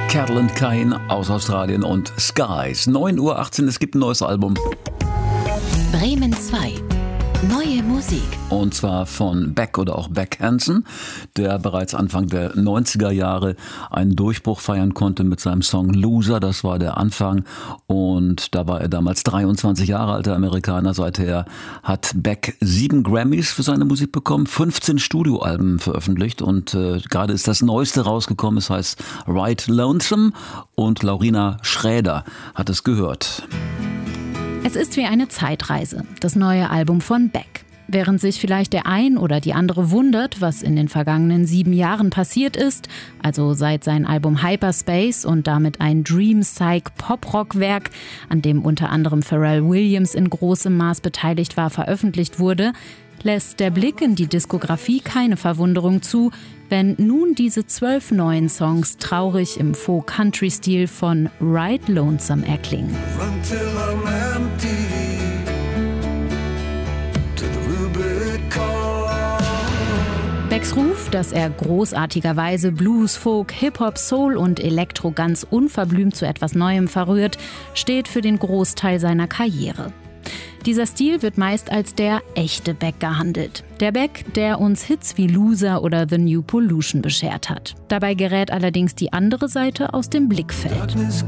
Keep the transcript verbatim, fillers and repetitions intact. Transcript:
Catalan Kane aus Australien und Skies. neun Uhr achtzehn, es gibt ein neues Album. Bremen zwei. Neue Musik. Und zwar von Beck oder auch Beck Hansen, der bereits Anfang der neunziger Jahre einen Durchbruch feiern konnte mit seinem Song Loser. Das war der Anfang. Und da war er damals dreiundzwanzig Jahre alt, der Amerikaner. Seither hat Beck sieben Grammys für seine Musik bekommen, fünfzehn Studioalben veröffentlicht. Und äh, gerade ist das Neueste rausgekommen. Es heißt Right Lonesome. Und Laurina Schräder hat es gehört. Es ist wie eine Zeitreise, das neue Album von Beck. Während sich vielleicht der ein oder die andere wundert, was in den vergangenen sieben Jahren passiert ist, also seit sein Album Hyperspace und damit ein Dream-Psych-Pop-Rock-Werk, an dem unter anderem Pharrell Williams in großem Maß beteiligt war, veröffentlicht wurde, lässt der Blick in die Diskografie keine Verwunderung zu, wenn nun diese zwölf neuen Songs traurig im Folk-Country-Stil von Right Lonesome erklingen. Becks Ruf, dass er großartigerweise Blues, Folk, Hip-Hop, Soul und Elektro ganz unverblümt zu etwas Neuem verrührt, steht für den Großteil seiner Karriere. Dieser Stil wird meist als der echte Beck gehandelt. Der Beck, der uns Hits wie Loser oder The New Pollution beschert hat. Dabei gerät allerdings die andere Seite aus dem Blickfeld.